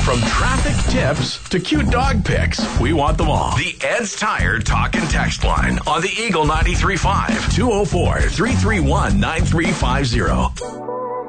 From traffic tips to cute dog pics, we want them all. The Ed's Tire Talk and Text line on the Eagle 93.5 204-331-9350.